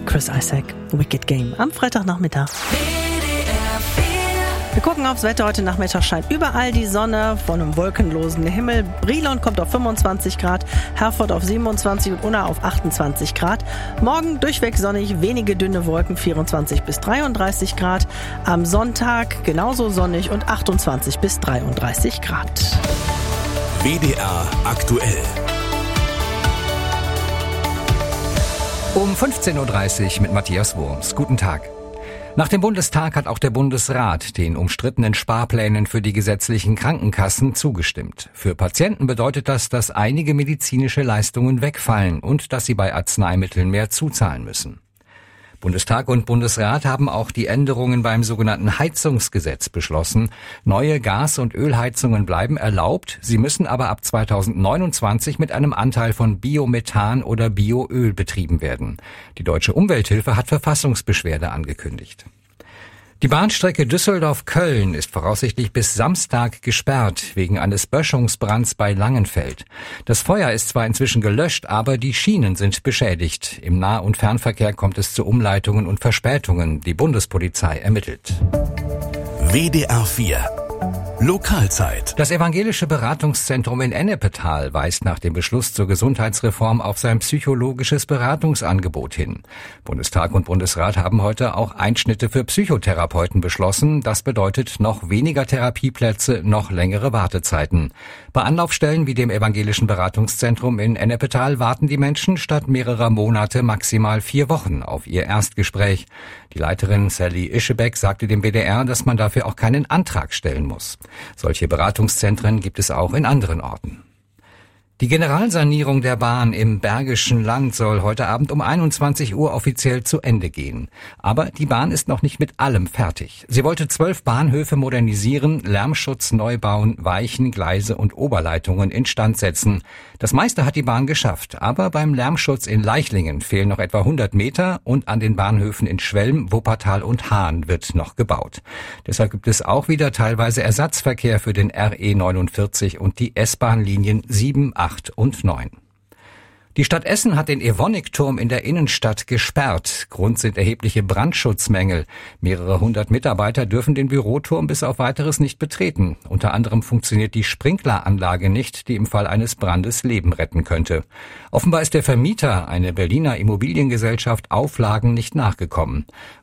Chris Isaak, Wicked Game, am Freitagnachmittag. Wir gucken aufs Wetter. Heute Nachmittag scheint überall die Sonne von einem wolkenlosen Himmel. Brilon kommt auf 25 Grad, Herford auf 27 und Unna auf 28 Grad. Morgen durchweg sonnig, wenige dünne Wolken, 24 bis 33 Grad. Am Sonntag genauso sonnig und 28 bis 33 Grad. WDR aktuell. Um 15.30 Uhr mit Matthias Wurms. Guten Tag. Nach dem Bundestag hat auch der Bundesrat den umstrittenen Sparplänen für die gesetzlichen Krankenkassen zugestimmt. Für Patienten bedeutet das, dass einige medizinische Leistungen wegfallen und dass sie bei Arzneimitteln mehr zuzahlen müssen. Bundestag und Bundesrat haben auch die Änderungen beim sogenannten Heizungsgesetz beschlossen. Neue Gas- und Ölheizungen bleiben erlaubt, sie müssen aber ab 2029 mit einem Anteil von Biomethan oder Bioöl betrieben werden. Die Deutsche Umwelthilfe hat Verfassungsbeschwerde angekündigt. Die Bahnstrecke Düsseldorf-Köln ist voraussichtlich bis Samstag gesperrt, wegen eines Böschungsbrands bei Langenfeld. Das Feuer ist zwar inzwischen gelöscht, aber die Schienen sind beschädigt. Im Nah- und Fernverkehr kommt es zu Umleitungen und Verspätungen. Die Bundespolizei ermittelt. WDR 4 Lokalzeit. Das evangelische Beratungszentrum in Ennepetal weist nach dem Beschluss zur Gesundheitsreform auf sein psychologisches Beratungsangebot hin. Bundestag und Bundesrat haben heute auch Einschnitte für Psychotherapeuten beschlossen. Das bedeutet noch weniger Therapieplätze, noch längere Wartezeiten. Bei Anlaufstellen wie dem evangelischen Beratungszentrum in Ennepetal warten die Menschen statt mehrerer Monate maximal 4 Wochen auf ihr Erstgespräch. Die Leiterin Sally Ischebeck sagte dem WDR, dass man dafür auch keinen Antrag stellen muss. Solche Beratungszentren gibt es auch in anderen Orten. Die Generalsanierung der Bahn im Bergischen Land soll heute Abend um 21 Uhr offiziell zu Ende gehen. Aber die Bahn ist noch nicht mit allem fertig. Sie wollte 12 Bahnhöfe modernisieren, Lärmschutz neu bauen, Weichen, Gleise und Oberleitungen instand setzen. Das meiste hat die Bahn geschafft, aber beim Lärmschutz in Leichlingen fehlen noch etwa 100 Meter und an den Bahnhöfen in Schwelm, Wuppertal und Haan wird noch gebaut. Deshalb gibt es auch wieder teilweise Ersatzverkehr für den RE 49 und die S-Bahn-Linien 7, 8 und 9. Die Stadt Essen hat den Evonik-Turm in der Innenstadt gesperrt. Grund sind erhebliche Brandschutzmängel. Mehrere hundert Mitarbeiter dürfen den Büroturm bis auf Weiteres nicht betreten. Unter anderem funktioniert die Sprinkleranlage nicht, die im Fall eines Brandes Leben retten könnte. Offenbar ist der Vermieter, eine Berliner Immobiliengesellschaft, Auflagen nicht nachgekommen.